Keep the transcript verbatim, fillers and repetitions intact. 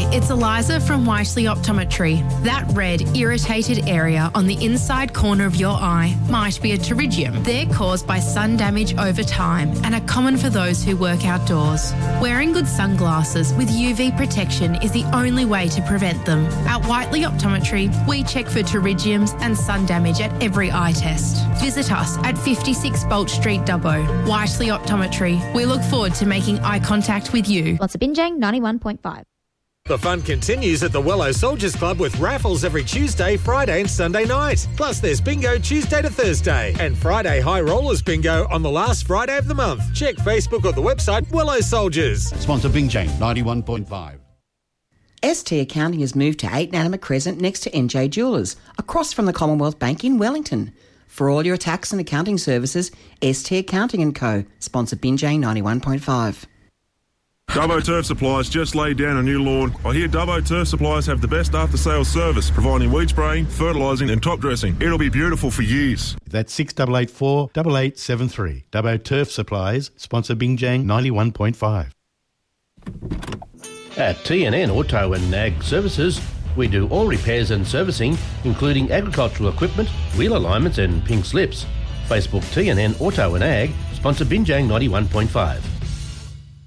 it's Eliza from Wisely Optometry. That red, irritated area on the inside corner of your eye might be a pterygium. They're caused by sun damage over time and are common for those who work outdoors. Wearing good sunglasses with U V protection is the only way to prevent them. At Whiteley Optometry, we check for pterygiums and sun damage at every eye test. Visit us at fifty-six Bolt Street, Dubbo. Whiteley Optometry. We look forward to making eye contact with you. Lots of Binjang ninety-one point five. The fun continues at the Wello Soldiers Club with raffles every Tuesday, Friday and Sunday night. Plus there's bingo Tuesday to Thursday and Friday High Rollers bingo on the last Friday of the month. Check Facebook or the website Wello Soldiers. Sponsor Binjang ninety-one point five. S T Accounting has moved to eight Nanima Crescent next to N J Jewellers, across from the Commonwealth Bank in Wellington. For all your tax and accounting services, S T Accounting and Co. Sponsor Binjang ninety-one point five. Dubbo Turf Supplies just laid down a new lawn. I hear Dubbo Turf Supplies have the best after-sales service, providing weed spraying, fertilising and top dressing. It'll be beautiful for years. That's six eight eight four, eight eight seven three. Dubbo Turf Supplies, sponsor Binjang ninety-one point five. At T N N Auto and Ag Services, we do all repairs and servicing, including agricultural equipment, wheel alignments and pink slips. Facebook T N N Auto and Ag, sponsor Binjang ninety-one point five.